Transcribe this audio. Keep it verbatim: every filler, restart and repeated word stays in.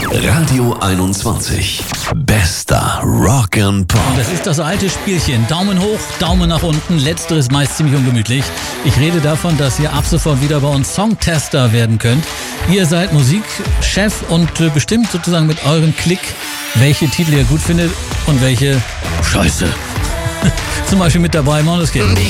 Radio einundzwanzig. Bester Rock and Pop. Das ist das alte Spielchen. Daumen hoch, Daumen nach unten. Letzteres meist ziemlich ungemütlich. Ich rede davon, dass ihr ab sofort wieder bei uns Songtester werden könnt. Ihr seid Musikchef und bestimmt sozusagen mit eurem Klick, welche Titel ihr gut findet und welche Scheiße. Zum Beispiel mit dabei Måneskin.